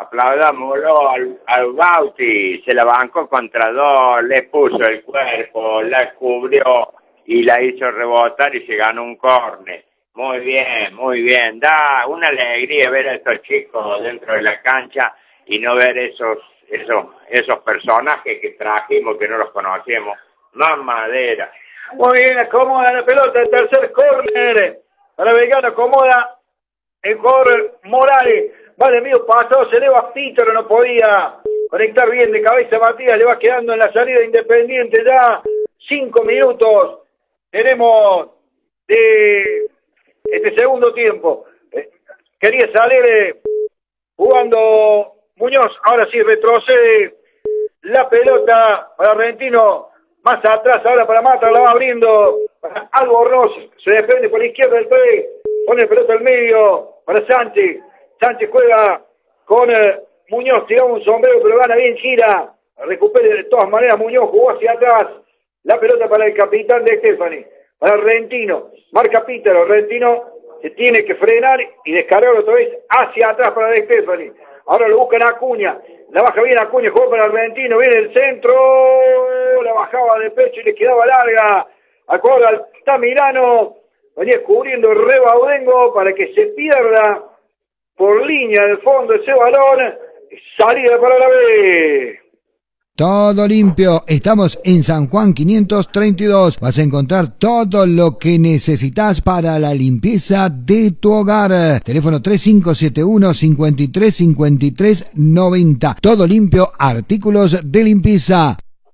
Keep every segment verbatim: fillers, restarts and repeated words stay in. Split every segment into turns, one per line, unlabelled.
aplaudámoslo al, al Bauti, se la bancó contra dos, le puso el cuerpo, la cubrió y la hizo rebotar y se ganó un córner. Muy bien, muy bien. Da una alegría ver a estos chicos dentro de la cancha y no ver esos esos esos personajes que trajimos que no los conocíamos. Más madera.
Muy bien, acomoda la pelota, el tercer córner. Para Belgrano acomoda el corner Morales. Vale, mío, pasó, se eleva Pítero, no podía conectar bien de cabeza Matías, le va quedando en la salida Independiente ya cinco minutos. Tenemos de este segundo tiempo. Eh, quería salir eh, jugando Muñoz, ahora sí retrocede la pelota para Argentino, más atrás ahora para Mata, la va abriendo para Albornoz, se desprende por la izquierda del tres, pone la pelota al medio para Sánchez. Sánchez juega con eh, Muñoz, tira un sombrero, pero gana bien, gira, recupera de todas maneras Muñoz, jugó hacia atrás, la pelota para el capitán de Stefani, para Rentino, marca Pítero, Rentino se tiene que frenar y descargar otra vez hacia atrás para De Stefani, ahora lo buscan a Acuña, la baja bien Acuña, juega para Rentino, viene el centro, la bajaba de pecho y le quedaba larga, acorda está Milano, venía cubriendo el Rebaudengo para que se pierda por línea del fondo ese balón, salida para la B.
Todo limpio, estamos en San Juan quinientos treinta y dos, vas a encontrar todo lo que necesitas para la limpieza de tu hogar. Teléfono tres cinco siete uno, cinco tres cinco tres nueve cero. Todo limpio, artículos de limpieza.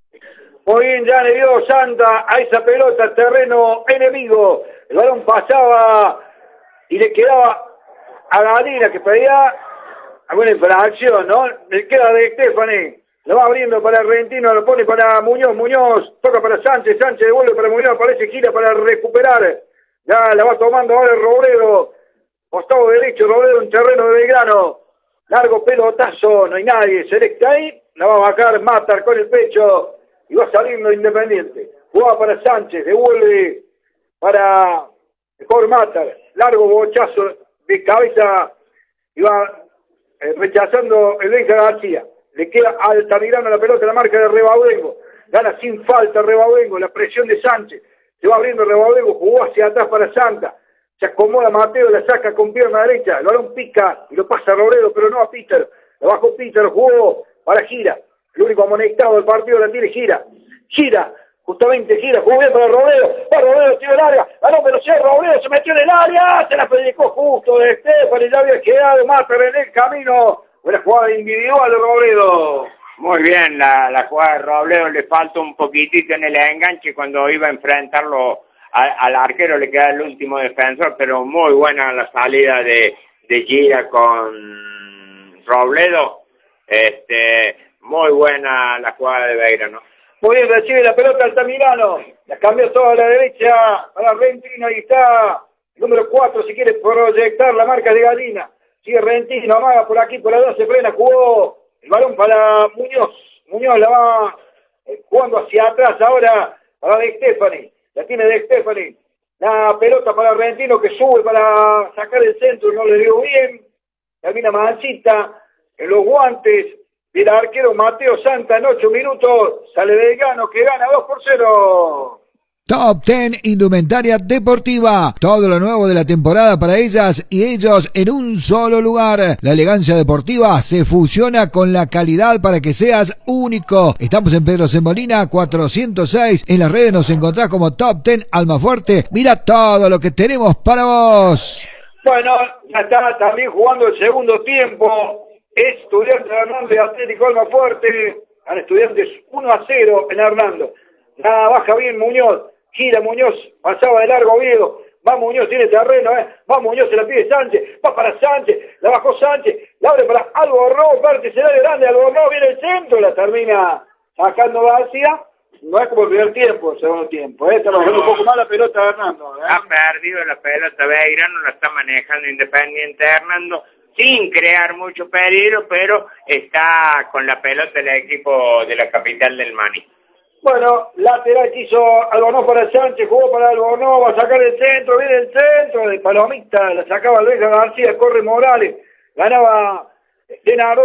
Muy bien, ya le dio Santa a esa pelota, terreno enemigo. El balón pasaba y le quedaba a Galina, que pedía alguna infracción, ¿no? Le queda de Stefani. Lo va abriendo para Argentino, lo pone para Muñoz, Muñoz, toca para Sánchez, Sánchez devuelve para Muñoz, aparece, gira para recuperar. Ya la va tomando ahora el Robledo, costado derecho, Robledo en terreno de Belgrano. Largo pelotazo, no hay nadie, selecta ahí, la va a bajar Matar con el pecho y va saliendo Independiente. Juega para Sánchez, devuelve para mejor Matar, largo bochazo de cabeza y va eh, rechazando el Benja García. Le queda a Altamirano la pelota, la marca de Rebaudengo. Gana sin falta Rebaudengo, la presión de Sánchez. Se va abriendo Rebaudengo, jugó hacia atrás para Santa. Se acomoda Mateo, la saca con pierna derecha. El balón pica y lo pasa a Robledo, pero no a Peter. Lo bajó Peter, jugó para Gira. El único amonestado del partido la tiene Gira. Gira, justamente Gira, jugó bien para Robledo. Va Robledo, tiro larga. Ganó velocidad, Robledo se metió en el área. Se la predicó justo de Estefan y ya había quedado Mater en el camino. Una jugada individual de Robledo.
Muy bien, la, la jugada de Robledo le falta un poquitito en el enganche cuando iba a enfrentarlo a, al arquero, le queda el último defensor, pero muy buena la salida de, de Gira con Robledo. Este, muy buena la jugada de Belgrano.
Muy bien, recibe la pelota Altamirano, la cambió toda a la derecha para Argentino, ahí está el número cuatro, si quiere proyectar la marca de Galina. Sigue Rentino, amaga por aquí, por allá, se frena, jugó el balón para Muñoz. Muñoz la va eh, jugando hacia atrás ahora para De Stefani. La tiene De Stefani. La pelota para Rentino que sube para sacar el centro, no le dio bien. Termina manchita en los guantes del arquero Mateo Santa en ocho minutos. Sale Belgrano que gana dos por cero.
Top diez Indumentaria Deportiva. Todo lo nuevo de la temporada para ellas y ellos en un solo lugar. La elegancia deportiva se fusiona con la calidad para que seas único. Estamos en Pedro Semolina cuatrocientos seis. En las redes nos encontrás como Top diez Almafuerte. Mira todo lo que tenemos para vos.
Bueno, ya está también jugando el segundo tiempo. Estudiantes de Hernando y Atlético Almafuerte. Al Estudiantes uno a cero en Hernando. La baja bien Muñoz. Gira Muñoz, pasaba de largo Oviedo, va Muñoz, tiene terreno, eh, va Muñoz, se la pide Sánchez, va para Sánchez, la bajó Sánchez, la abre para Albornoz, parte se da de grande, Albornoz viene el centro, la termina sacando García, no es como el primer tiempo, el segundo tiempo, eh, está manejando un poco más la pelota de Hernando. Eh.
Ha perdido la pelota Belgrano, la está manejando Independiente Hernando, sin crear mucho peligro, pero está con la pelota el equipo de la capital del Mani.
Bueno, lateral que hizo Albornoz para Sánchez, jugó para Albornoz, va a sacar el centro, viene el centro, de palomita, la sacaba Alveja García, corre Morales, ganaba Denaro.